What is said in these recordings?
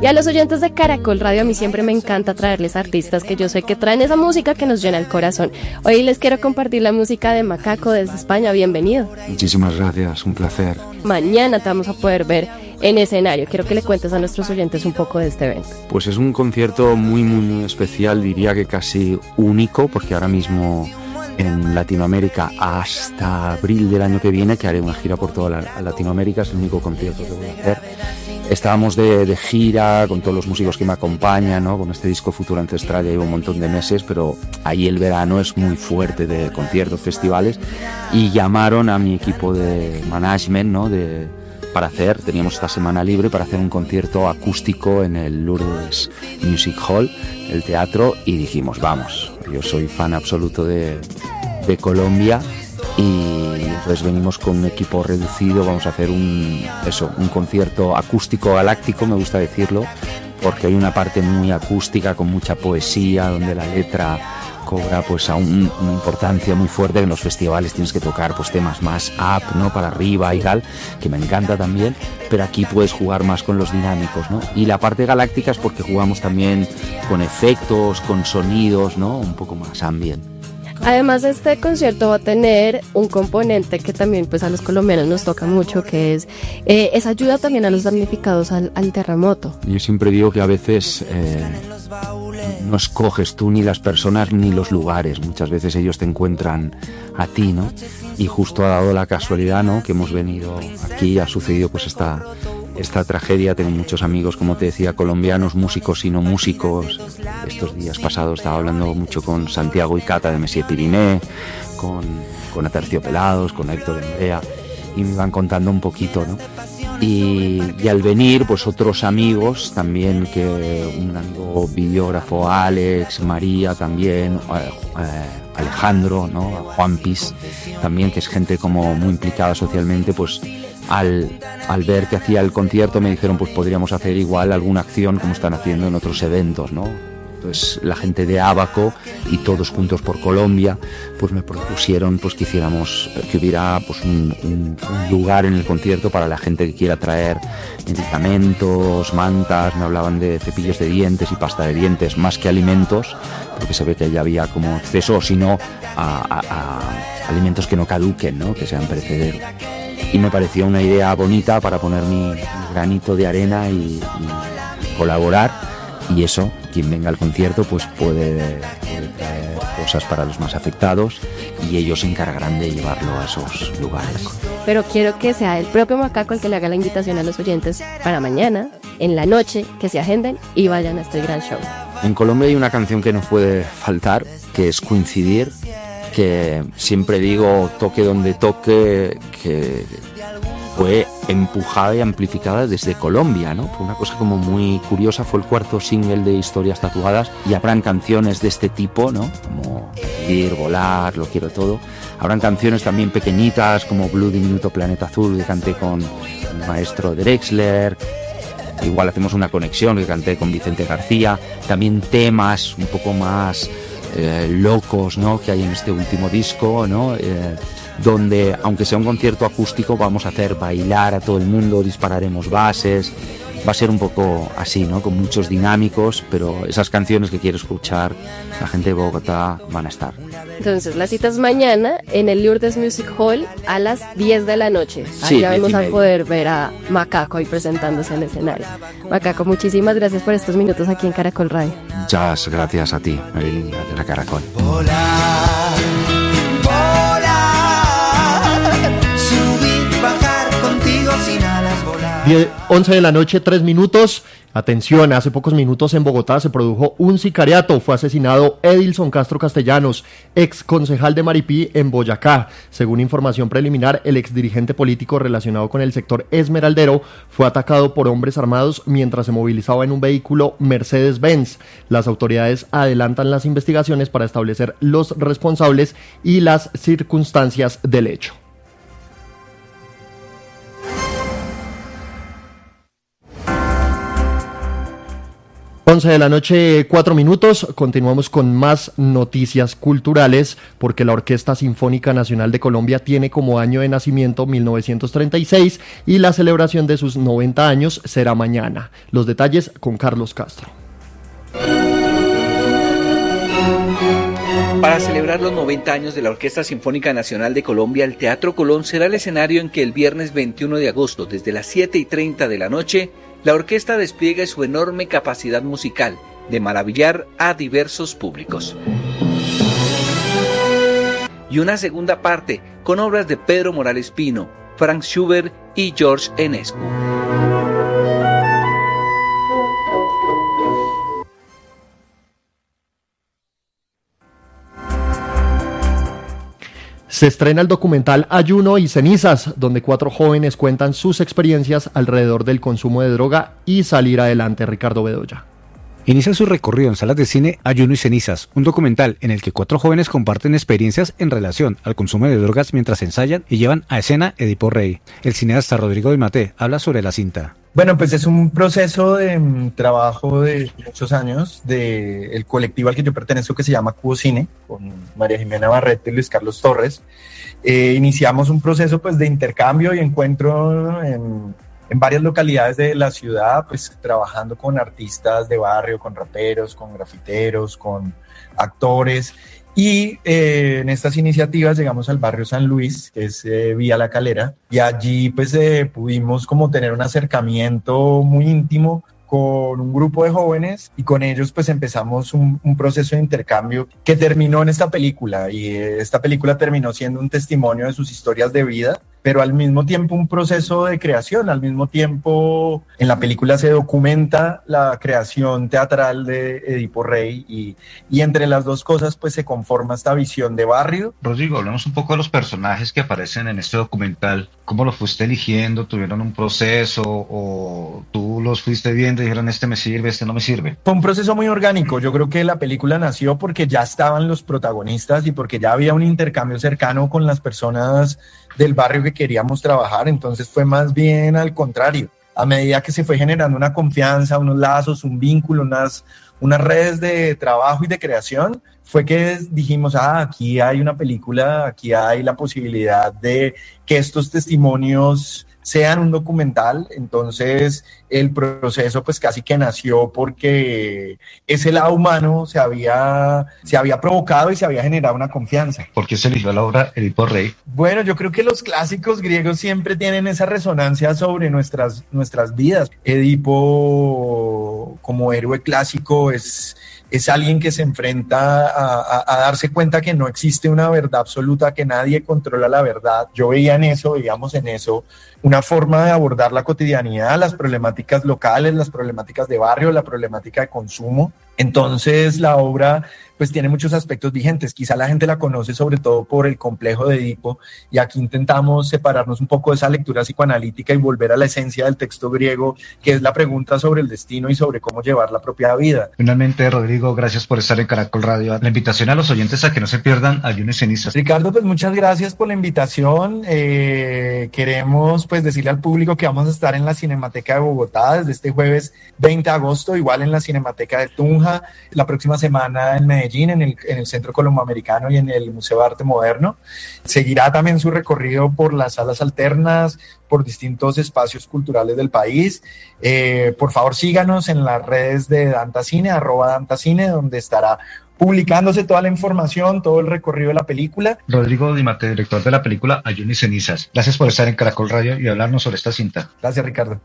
Y a los oyentes de Caracol Radio, a mí siempre me encanta traerles artistas que yo sé que traen esa música que nos llena el corazón. Hoy les quiero compartir la música de Macaco desde España. Bienvenido. Muchísimas gracias, un placer. Mañana te vamos a poder ver en escenario. Quiero que le cuentes a nuestros oyentes un poco de este evento. Pues es un concierto muy especial, diría que casi único, porque ahora mismo en Latinoamérica hasta abril del año que viene, que haré una gira por toda Latinoamérica, es el único concierto que voy a hacer. Estábamos de gira con todos los músicos que me acompañan, ¿no? Con este disco Futuro Ancestral ya llevo un montón de meses, pero ahí el verano es muy fuerte de conciertos, festivales, y llamaron a mi equipo de management, ¿no? Teníamos esta semana libre para hacer un concierto acústico en el Lourdes Music Hall, el teatro, y dijimos, vamos, yo soy fan absoluto de Colombia, y entonces venimos con un equipo reducido, vamos a hacer un concierto acústico galáctico, me gusta decirlo, porque hay una parte muy acústica con mucha poesía, donde la letra cobra pues aún una importancia muy fuerte. En los festivales tienes que tocar pues temas más up, ¿no? Para arriba y tal, que me encanta también, pero aquí puedes jugar más con los dinámicos, ¿no? Y la parte galáctica es porque jugamos también con efectos, con sonidos, ¿no? Un poco más ambient. Además, este concierto va a tener un componente que también pues a los colombianos nos toca mucho, que es esa ayuda también a los damnificados al terremoto. Yo siempre digo que a veces no escoges tú ni las personas ni los lugares, muchas veces ellos te encuentran a ti, ¿no? Y justo ha dado la casualidad, ¿no? Que hemos venido aquí, ha sucedido pues esta tragedia. Tengo muchos amigos, como te decía, colombianos, músicos y no músicos. Estos días pasados estaba hablando mucho con Santiago y Cata de Messier Piriné, con Aterciopelados, con Héctor Andrea, y me iban contando un poquito, ¿no? Y al venir, pues otros amigos también, que un amigo videógrafo, Alex, María también, Alejandro, ¿no? Juan Pis también, que es gente como muy implicada socialmente, pues al ver que hacía el concierto me dijeron pues podríamos hacer igual alguna acción como están haciendo en otros eventos, ¿no? Entonces la gente de Abaco y Todos Juntos por Colombia pues me propusieron pues que hubiera pues un lugar en el concierto para la gente que quiera traer medicamentos, mantas. Me hablaban de cepillos de dientes y pasta de dientes más que alimentos, porque se ve que ya había como exceso, o si no a alimentos que no caduquen, ¿no? Que sean perecederos. Y me pareció una idea bonita para poner mi granito de arena y colaborar, y eso, quien venga al concierto pues puede traer cosas para los más afectados y ellos se encargarán de llevarlo a esos lugares. Pero quiero que sea el propio Macaco el que le haga la invitación a los oyentes para mañana, en la noche, que se agenden y vayan a este gran show. En Colombia hay una canción que no puede faltar, que es Coincidir, que siempre digo, toque donde toque, que fue empujada y amplificada desde Colombia, ¿no? Fue una cosa como muy curiosa, fue el cuarto single de Historias Tatuadas, y habrán canciones de este tipo, ¿no? Como Ir, Volar, Lo Quiero Todo. Habrán canciones también pequeñitas como Blue Diminuto Planeta Azul, que canté con el maestro Drexler. Igual hacemos una conexión que canté con Vicente García. También temas un poco más locos, ¿no? Que hay en este último disco, ¿no? Donde, aunque sea un concierto acústico, vamos a hacer bailar a todo el mundo, dispararemos bases. Va a ser un poco así, ¿no? Con muchos dinámicos, pero esas canciones que quiero escuchar la gente de Bogotá van a estar. Entonces, la cita es mañana en el Lourdes Music Hall a las 10 de la noche. Sí, ya vamos a poder ver a Macaco ahí presentándose en el escenario. Macaco, muchísimas gracias por estos minutos aquí en Caracol Radio. Muchas gracias a ti, Marilyn, de la Caracol. Volar, subir, bajar contigo sin alas, volar. 11 de la noche, 3 minutos. Atención, hace pocos minutos en Bogotá se produjo un sicariato. Fue asesinado Edilson Castro Castellanos, ex concejal de Maripí en Boyacá. Según información preliminar, el ex dirigente político relacionado con el sector esmeraldero fue atacado por hombres armados mientras se movilizaba en un vehículo Mercedes-Benz. Las autoridades adelantan las investigaciones para establecer los responsables y las circunstancias del hecho. 11 de la noche, 4 minutos. Continuamos con más noticias culturales porque la Orquesta Sinfónica Nacional de Colombia tiene como año de nacimiento 1936 y la celebración de sus 90 años será mañana. Los detalles con Carlos Castro. Para celebrar los 90 años de la Orquesta Sinfónica Nacional de Colombia, el Teatro Colón será el escenario en que el viernes 21 de agosto, desde las 7:30 de la noche, la orquesta despliegue su enorme capacidad musical de maravillar a diversos públicos. Y una segunda parte con obras de Pedro Morales Pino, Franz Schubert y George Enescu. Se estrena el documental Ayuno y Cenizas, donde 4 jóvenes cuentan sus experiencias alrededor del consumo de droga y salir adelante. Ricardo Bedoya. Inicia su recorrido en salas de cine Ayuno y Cenizas, un documental en el que 4 jóvenes comparten experiencias en relación al consumo de drogas mientras ensayan y llevan a escena Edipo Rey. El cineasta Rodrigo Di Matteo habla sobre la cinta. Bueno, pues es un proceso de trabajo de muchos años del colectivo al que yo pertenezco, que se llama Cubo Cine, con María Jimena Barreto y Luis Carlos Torres. Iniciamos un proceso pues de intercambio y encuentro en varias localidades de la ciudad, pues trabajando con artistas de barrio, con raperos, con grafiteros, con actores. Y en estas iniciativas llegamos al barrio San Luis, que es Vía La Calera, y allí pues pudimos como tener un acercamiento muy íntimo con un grupo de jóvenes, y con ellos pues empezamos un proceso de intercambio que terminó en esta película, y esta película terminó siendo un testimonio de sus historias de vida, pero al mismo tiempo un proceso de creación. Al mismo tiempo en la película se documenta la creación teatral de Edipo Rey, y entre las dos cosas pues se conforma esta visión de barrio. Rodrigo, hablemos un poco de los personajes que aparecen en este documental. ¿Cómo los fuiste eligiendo? ¿Tuvieron un proceso o tú los fuiste viendo y dijeron este me sirve, este no me sirve? Fue un proceso muy orgánico. Yo creo que la película nació porque ya estaban los protagonistas y porque ya había un intercambio cercano con las personas del barrio que queríamos trabajar. Entonces fue más bien al contrario. A medida que se fue generando una confianza, unos lazos, un vínculo, unas redes de trabajo y de creación, fue que dijimos, aquí hay una película, aquí hay la posibilidad de que estos testimonios sean un documental. Entonces el proceso pues casi que nació porque ese lado humano se había provocado y se había generado una confianza. ¿Por qué se eligió la obra Edipo Rey? Bueno, yo creo que los clásicos griegos siempre tienen esa resonancia sobre nuestras vidas. Edipo como héroe clásico es alguien que se enfrenta a darse cuenta que no existe una verdad absoluta, que nadie controla la verdad. Yo veíamos en eso una forma de abordar la cotidianidad, las problemáticas locales, las problemáticas de barrio, la problemática de consumo. Entonces la obra pues tiene muchos aspectos vigentes. Quizá la gente la conoce sobre todo por el complejo de Edipo, y aquí intentamos separarnos un poco de esa lectura psicoanalítica y volver a la esencia del texto griego, que es la pregunta sobre el destino y sobre cómo llevar la propia vida. Finalmente, Rodrigo, gracias por estar en Caracol Radio. La invitación a los oyentes a que no se pierdan Ayuno y Cenizas. Ricardo, pues muchas gracias por la invitación. Queremos pues decirle al público que vamos a estar en la Cinemateca de Bogotá desde este jueves 20 de agosto, igual en la Cinemateca de Tunja, la próxima semana en Medellín, en el Centro Colomboamericano y en el Museo de Arte Moderno. Seguirá también su recorrido por las salas alternas, por distintos espacios culturales del país. Por favor, síganos en las redes de Dantacine, @Dantacine, donde estará publicándose toda la información, todo el recorrido de la película. Rodrigo Di Matteo, director de la película Ayuno y Cenizas. Gracias por estar en Caracol Radio y hablarnos sobre esta cinta. Gracias, Ricardo.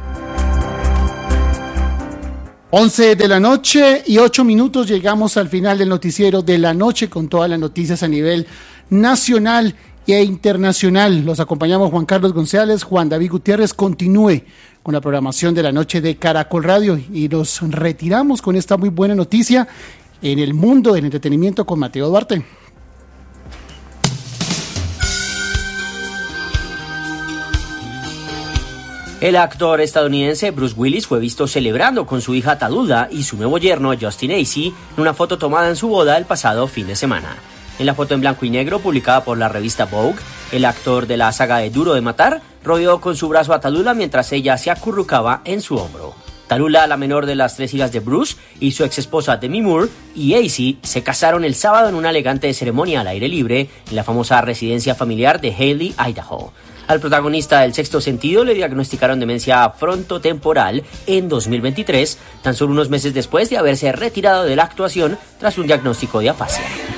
11 de la noche y 8 minutos, llegamos al final del noticiero de la noche con todas las noticias a nivel nacional e internacional. Los acompañamos Juan Carlos González, Juan David Gutiérrez. Continúe con la programación de la noche de Caracol Radio y nos retiramos con esta muy buena noticia en el mundo del entretenimiento con Mateo Duarte. El actor estadounidense Bruce Willis fue visto celebrando con su hija Taduda y su nuevo yerno Justin Acey en una foto tomada en su boda el pasado fin de semana. En la foto en blanco y negro publicada por la revista Vogue, el actor de la saga de Duro de Matar rodeó con su brazo a Taduda mientras ella se acurrucaba en su hombro. Tallulah, la menor de las 3 hijas de Bruce, y su ex esposa Demi Moore, y AC se casaron el sábado en una elegante ceremonia al aire libre en la famosa residencia familiar de Hailey, Idaho. Al protagonista del Sexto Sentido le diagnosticaron demencia frontotemporal en 2023, tan solo unos meses después de haberse retirado de la actuación tras un diagnóstico de afasia.